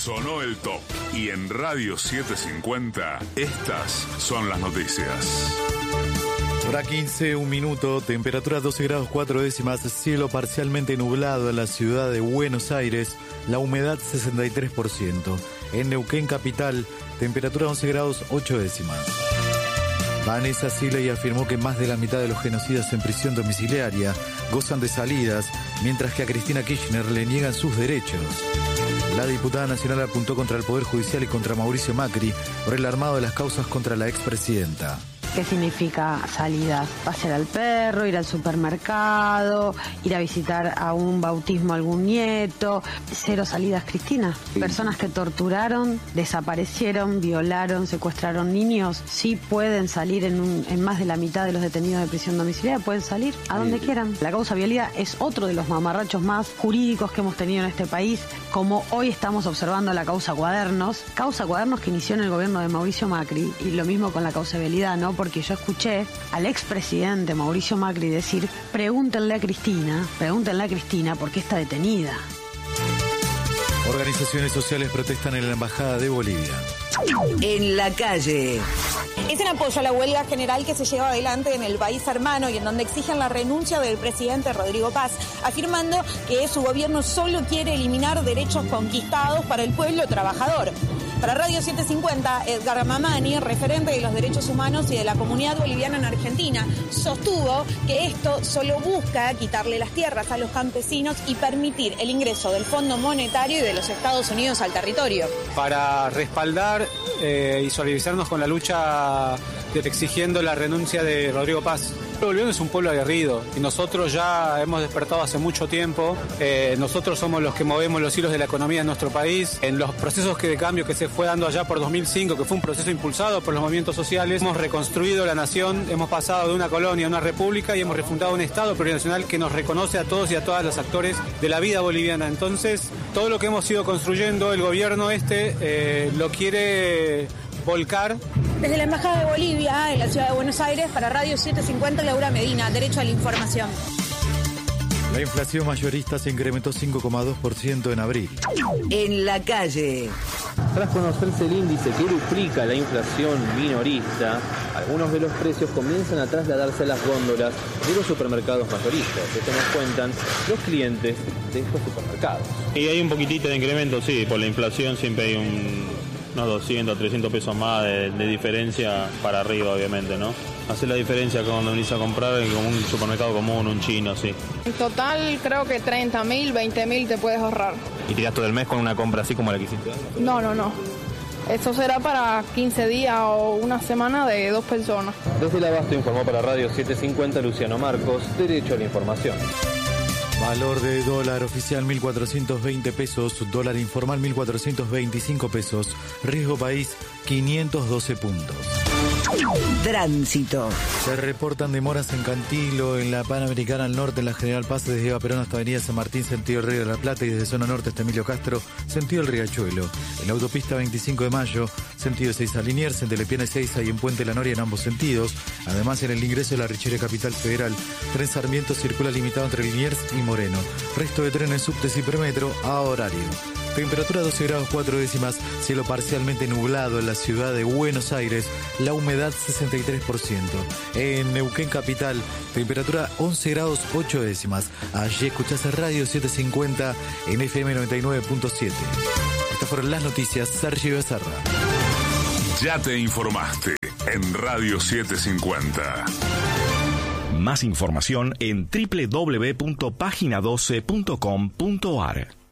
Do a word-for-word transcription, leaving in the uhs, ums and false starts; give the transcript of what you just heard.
Sonó el top. Y en Radio setecientos cincuenta, estas son las noticias. Hora quince, un minuto, temperatura doce grados cuatro décimas, cielo parcialmente nublado en la ciudad de Buenos Aires, la humedad sesenta y tres por ciento. En Neuquén capital, temperatura once grados ocho décimas. Vanessa Siley afirmó que más de la mitad de los genocidas en prisión domiciliaria gozan de salidas, mientras que a Cristina Kirchner le niegan sus derechos. La diputada nacional apuntó contra el Poder Judicial y contra Mauricio Macri por el armado de las causas contra la expresidenta. ¿Qué significa salidas? Pasear al perro, ir al supermercado, ir a visitar a un bautismo a algún nieto. Cero salidas, Cristina. Personas que torturaron, desaparecieron, violaron, secuestraron niños, sí pueden salir en, un, en más de la mitad de los detenidos de prisión domiciliaria, pueden salir a donde quieran. La causa vialidad es otro de los mamarrachos más jurídicos que hemos tenido en este país, como hoy estamos observando la causa Cuadernos. Causa Cuadernos que inició en el gobierno de Mauricio Macri, y lo mismo con la causa vialidad, ¿no? Porque yo escuché al expresidente Mauricio Macri decir, pregúntenle a Cristina, pregúntenle a Cristina por qué está detenida. Organizaciones sociales protestan en la Embajada de Bolivia. En la calle. Es en apoyo a la huelga general que se lleva adelante en el país hermano y en donde exigen la renuncia del presidente Rodrigo Paz, afirmando que su gobierno solo quiere eliminar derechos conquistados para el pueblo trabajador. Para Radio setecientos cincuenta, Edgar Mamani, referente de los derechos humanos y de la comunidad boliviana en Argentina, sostuvo que esto solo busca quitarle las tierras a los campesinos y permitir el ingreso del Fondo Monetario y de los Estados Unidos al territorio. Para respaldar eh, y solidarizarnos con la lucha de, exigiendo la renuncia de Rodrigo Paz. El boliviano es un pueblo aguerrido y nosotros ya hemos despertado hace mucho tiempo. Eh, nosotros somos los que movemos los hilos de la economía en nuestro país. En los procesos que de cambio que se fue dando allá por dos mil cinco, que fue un proceso impulsado por los movimientos sociales, hemos reconstruido la nación, hemos pasado de una colonia a una república y hemos refundado un Estado plurinacional que nos reconoce a todos y a todas los actores de la vida boliviana. Entonces, todo lo que hemos ido construyendo, el gobierno este eh, lo quiere volcar. Desde la Embajada de Bolivia, en la ciudad de Buenos Aires, para Radio setecientos cincuenta, Laura Medina, Derecho a la Información. La inflación mayorista se incrementó cinco coma dos por ciento en abril. En la calle. Tras conocerse el índice que duplica la inflación minorista, algunos de los precios comienzan a trasladarse a las góndolas de los supermercados mayoristas. Esto nos cuentan los clientes de estos supermercados. Y hay un poquitito de incremento, sí, por la inflación siempre hay un, unos doscientos, trescientos pesos más de, de diferencia para arriba, obviamente, ¿no? Hace la diferencia cuando venís a comprar en un supermercado común, un chino, sí. En total creo que treinta mil, veinte mil te puedes ahorrar. ¿Y tirás todo el mes con una compra así como la que hiciste? No, no, no. Eso será para quince días o una semana de dos personas. Desde el Abasto informó para Radio setecientos cincuenta Luciano Marcos, Derecho a la Información. Valor de dólar oficial mil cuatrocientos veinte pesos, dólar informal mil cuatrocientos veinticinco pesos, riesgo país quinientos doce puntos. Tránsito. Se reportan demoras en Cantilo, en la Panamericana al norte, en la General Paz, desde Eva Perón hasta Avenida San Martín, sentido Río de la Plata, y desde zona norte hasta Emilio Castro, sentido el Riachuelo. En la autopista veinticinco de mayo, sentido Ezeiza Liniers, entre Lepiana y Ezeiza y en Puente La Noria en ambos sentidos. Además, en el ingreso de la Richera Capital Federal, Tren Sarmiento circula limitado entre Liniers y Moreno. Resto de trenes subtes y premetro a horario. Temperatura doce grados cuatro décimas, cielo parcialmente nublado en la ciudad de Buenos Aires, la humedad sesenta y tres por ciento. En Neuquén capital, temperatura once grados ocho décimas. Allí escuchás a Radio setecientos cincuenta en F M noventa y nueve punto siete. Estas fueron las noticias. Sergio Becerra. Ya te informaste en Radio setecientos cincuenta. Más información en doble u doble u doble u punto página doce punto com punto a r.